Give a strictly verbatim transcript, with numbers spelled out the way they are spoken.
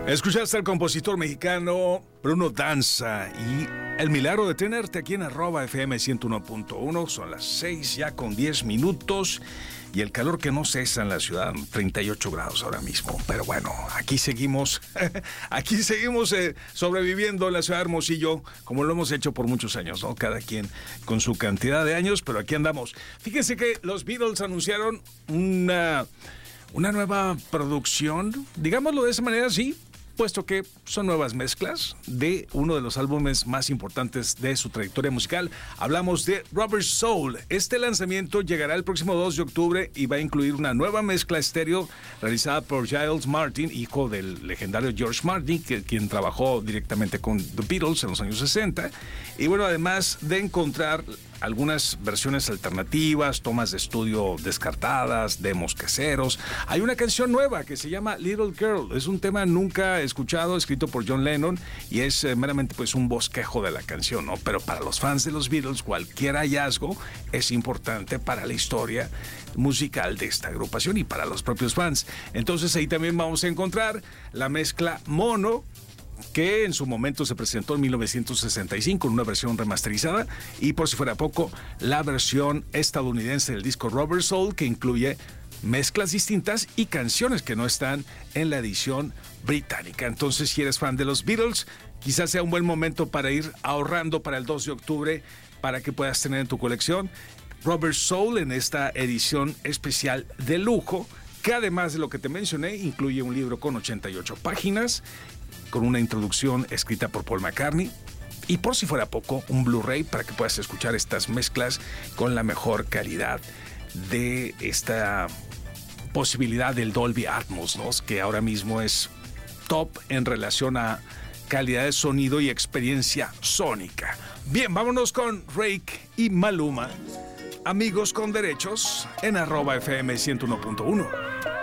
Escuchaste al compositor mexicano Bruno Danza y El milagro de tenerte aquí en arroba F M ciento uno punto uno. Son las seis ya con diez minutos y el calor que no cesa en la ciudad, treinta y ocho grados ahora mismo. Pero bueno, aquí seguimos, aquí seguimos eh, sobreviviendo en la ciudad de Hermosillo, como lo hemos hecho por muchos años, ¿no? Cada quien con su cantidad de años, pero aquí andamos. Fíjense que los Beatles anunciaron una, una nueva producción, digámoslo de esa manera, sí, puesto que son nuevas mezclas de uno de los álbumes más importantes de su trayectoria musical. Hablamos de Rubber Soul. Este lanzamiento llegará el próximo dos de octubre y va a incluir una nueva mezcla estéreo realizada por Giles Martin, hijo del legendario George Martin, que, quien trabajó directamente con The Beatles en los años sesenta. Y bueno, además de encontrar algunas versiones alternativas, tomas de estudio descartadas, demos caseros, hay una canción nueva que se llama Little Girl. Es un tema nunca escuchado, escrito por John Lennon, y es eh, meramente pues un bosquejo de la canción, ¿no? Pero para los fans de los Beatles, cualquier hallazgo es importante para la historia musical de esta agrupación y para los propios fans. Entonces ahí también vamos a encontrar la mezcla mono, que en su momento se presentó en mil novecientos sesenta y cinco en una versión remasterizada, y por si fuera poco, la versión estadounidense del disco Rubber Soul, que incluye mezclas distintas y canciones que no están en la edición británica. Entonces, si eres fan de los Beatles, quizás sea un buen momento para ir ahorrando para el dos de octubre para que puedas tener en tu colección Rubber Soul en esta edición especial de lujo, que además de lo que te mencioné, incluye un libro con ochenta y ocho páginas, con una introducción escrita por Paul McCartney, y por si fuera poco, un Blu-ray para que puedas escuchar estas mezclas con la mejor calidad de esta posibilidad del Dolby Atmos, ¿no? Que ahora mismo es top en relación a calidad de sonido y experiencia sónica. Bien, vámonos con Rake y Maluma, amigos con derechos, en arroba F M ciento uno punto uno.